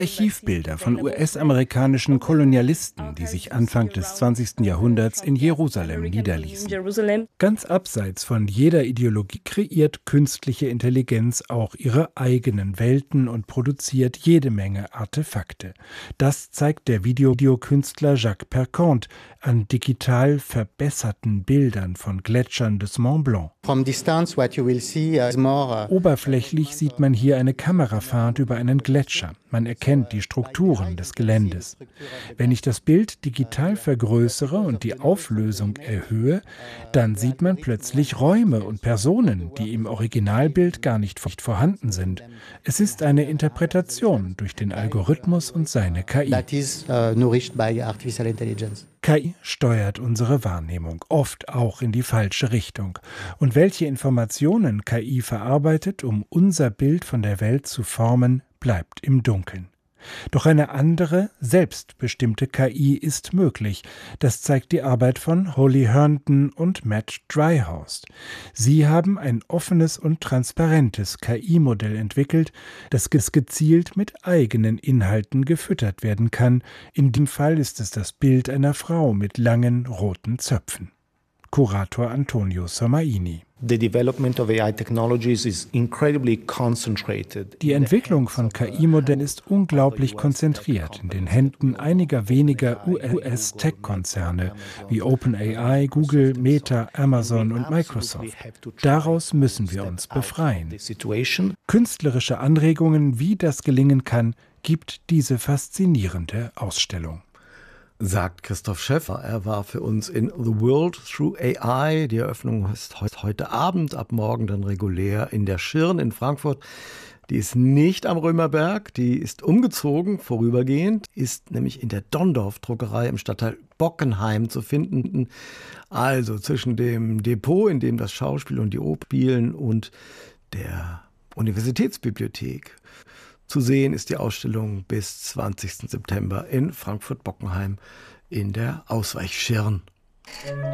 Archivbilder von US-amerikanischen Kolonialisten, die sich Anfang des 20. Jahrhunderts in Jerusalem niederließen. Ganz abseits von jeder Ideologie kreiert künstliche Intelligenz auch ihre eigenen Welten und produziert jede Menge Artefakte. Das zeigt der Videokünstler Jacques Perconte an digital verbesserten Bildern von Gletschern des Mont Blanc. Oberflächlich sieht man hier eine Kamerafahrt über einen Gletscher. Man erkennt die Strukturen des Geländes. Wenn ich das Bild digital vergrößere und die Auflösung erhöhe, dann sieht man plötzlich Räume und Personen, die im Originalbild gar nicht vorhanden sind. Es ist eine Interpretation durch den Algorithmus und seine KI. KI steuert unsere Wahrnehmung, oft auch in die falsche Richtung. Und welche Informationen KI verarbeitet, um unser Bild von der Welt zu formen, bleibt im Dunkeln. Doch eine andere, selbstbestimmte KI ist möglich. Das zeigt die Arbeit von Holly Herndon und Matt Dryhorst. Sie haben ein offenes und transparentes KI-Modell entwickelt, das gezielt mit eigenen Inhalten gefüttert werden kann. In dem Fall ist es das Bild einer Frau mit langen roten Zöpfen. Kurator Antonio Somaini. Die Entwicklung von KI-Modellen ist unglaublich konzentriert in den Händen einiger weniger US-Tech-Konzerne wie OpenAI, Google, Meta, Amazon und Microsoft. Daraus müssen wir uns befreien. Künstlerische Anregungen, wie das gelingen kann, gibt diese faszinierende Ausstellung. Sagt Christoph Schäffer. Er war für uns in The World Through AI. Die Eröffnung ist heute Abend, ab morgen dann regulär in der Schirn in Frankfurt. Die ist nicht am Römerberg, die ist umgezogen, vorübergehend, ist nämlich in der Dondorf-Druckerei im Stadtteil Bockenheim zu finden. Also zwischen dem Depot, in dem das Schauspiel und die Oper spielen, und der Universitätsbibliothek. Zu sehen ist die Ausstellung bis 20. September in Frankfurt-Bockenheim in der Ausweichschirn.